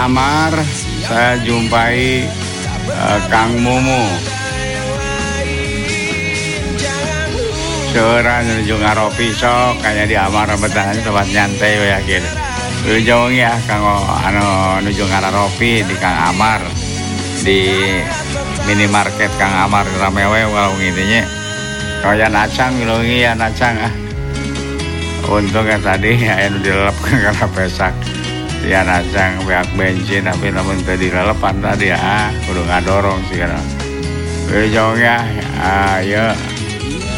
Amar saya jumpai Kang Mumu. Seorang menuju ngaropi sok kayaknya di Amar betangannya tempat nyantai ya gitu. Ujung ya Kang nuju ngaropi di Kang Amar di minimarket Kang Amar ramewe kalau ngitinya. Kaya nacang ngilungi ya nacang untungnya tadi aya nu dilelepkan karena pesak. Ya nacang beak bensin tapi namun tadi dilelepan tadi kudu ngadorong sih kan. Ujungnya ya